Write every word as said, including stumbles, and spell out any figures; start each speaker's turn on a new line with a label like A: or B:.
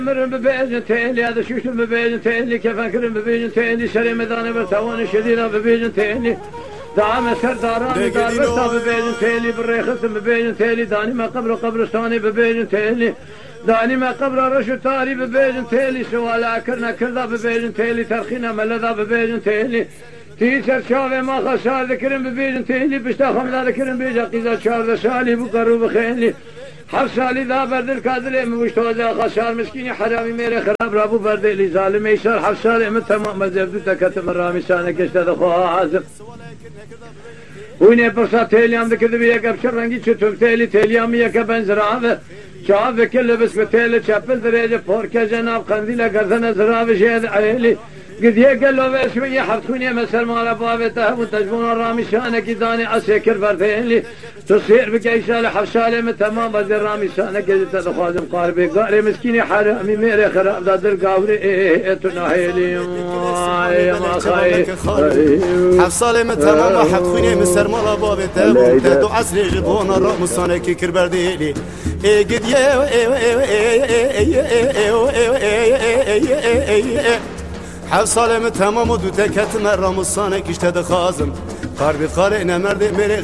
A: مرن ببيجن تيلي هذا شوشن ببيجن تيلي كيف أكرم ببيجن تيلي شري مدانة برتوان شديدة ببيجن تيلي دعم سر داران دار برتا ببيجن تيلي بالريخص ببيجن تيلي داني ما قبر قبرستاني ببيجن تيلي داني ما قبر رشو تاري ببيجن تيلي سوال أكرنا كردا ببيجن تيلي ترخينا ملذا ببيجن تيلي تيسر شاوه ما خسار ذكرن ببيجن تيلي بشتا خمدا ذكرن بيجا قيزا شارد سالي بقرو بخيلي حف سالی دا بردل کادر مشتوزه خسار مسکینی حرامی میره خراب رابو بردلی ظالم ایشار حف سالی من تمام مزبدو تکتم رامی سانه کشته دخواه حازم اونه پرسا تیلیام دکرده بی یک ابشر رنگی چطور تیلی تیلیامی یک بنزرابه چاو وکل بس به تیل چپل درجه پورکه جناب قندیل گردن زرابه شهد عیلی قد يقلوا بشوية حفتوني مسر مال بابته وتجبون الرامي شانك داني أسكر بردين تصير بقيسة لحفشالي من تمام بدر رامي شانك جدت دخوازم قاربي قاري مسكيني حرامي ميري خراب دادر قاوري ايه تناهيلي ما خاي
B: حفصالي من تمام حفتوني مسر مال بابته وتدو عسري جبون الرامي شانك كر برديلي ايه قد يه حفصالي من تمام ودو تكت مرام الصانك اشتد خازم قاربي قارئنا مرد مري